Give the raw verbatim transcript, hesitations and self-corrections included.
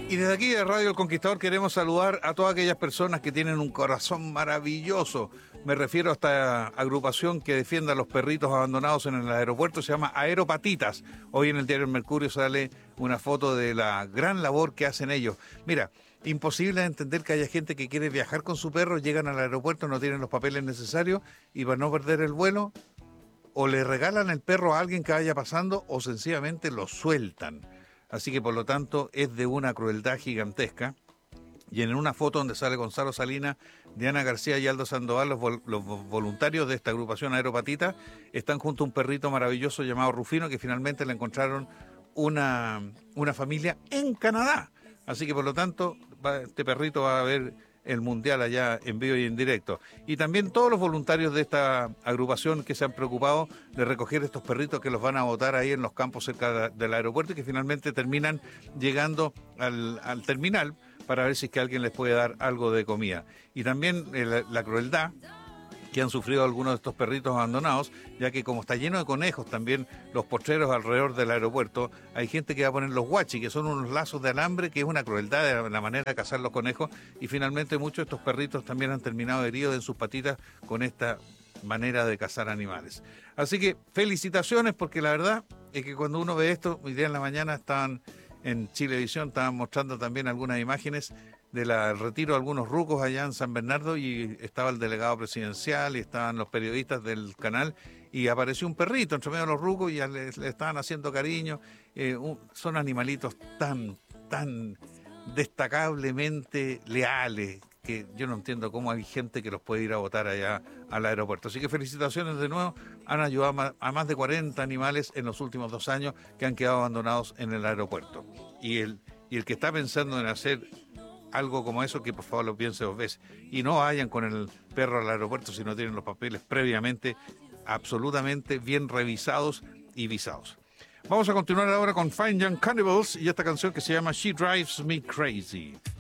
Y desde aquí de Radio El Conquistador queremos saludar a todas aquellas personas que tienen un corazón maravilloso. Me refiero a esta agrupación que defiende a los perritos abandonados en el aeropuerto, se llama Aeropatitas. Hoy en el diario El Mercurio sale una foto de la gran labor que hacen ellos. Mira, imposible entender que haya gente que quiere viajar con su perro, llegan al aeropuerto, no tienen los papeles necesarios y para no perder el vuelo, o le regalan el perro a alguien que vaya pasando o sencillamente lo sueltan. Así que por lo tanto es de una crueldad gigantesca. Y en una foto donde sale Gonzalo Salinas, Diana García y Aldo Sandoval, los, vol los voluntarios de esta agrupación Aeropatita, están junto a un perrito maravilloso llamado Rufino, que finalmente le encontraron una, una familia en Canadá. Así que por lo tanto va, este perrito va a ver el mundial allá en vivo y en directo. Y también todos los voluntarios de esta agrupación que se han preocupado de recoger estos perritos que los van a botar ahí en los campos cerca del aeropuerto y que finalmente terminan llegando al, al terminal para ver si es que alguien les puede dar algo de comida. Y también eh, la, la crueldad que han sufrido algunos de estos perritos abandonados, ya que como está lleno de conejos también los postreros alrededor del aeropuerto, hay gente que va a poner los guachi, que son unos lazos de alambre, que es una crueldad de la manera de cazar los conejos, y finalmente muchos de estos perritos también han terminado heridos en sus patitas con esta manera de cazar animales. Así que felicitaciones, porque la verdad es que cuando uno ve esto, hoy día en la mañana estaban en Chilevisión, estaban mostrando también algunas imágenes del retiro de algunos rucos allá en San Bernardo y estaba el delegado presidencial y estaban los periodistas del canal y apareció un perrito entre medio de los rucos y ya le, le estaban haciendo cariño. Eh, un, son animalitos tan, tan destacablemente leales que yo no entiendo cómo hay gente que los puede ir a botar allá al aeropuerto. Así que felicitaciones de nuevo, han ayudado a más de cuarenta animales en los últimos dos años que han quedado abandonados en el aeropuerto. Y el, y el que está pensando en hacer algo como eso, que por favor lo piense dos veces y no vayan con el perro al aeropuerto si no tienen los papeles previamente absolutamente bien revisados y visados. Vamos a continuar ahora con Fine Young Cannibals y esta canción que se llama She Drives Me Crazy.